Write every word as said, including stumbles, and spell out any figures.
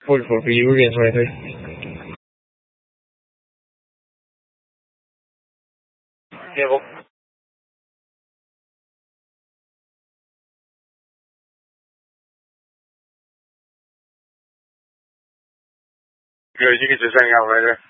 forty-four for you, again twenty-three. Cable. Good, you can just hang out right there.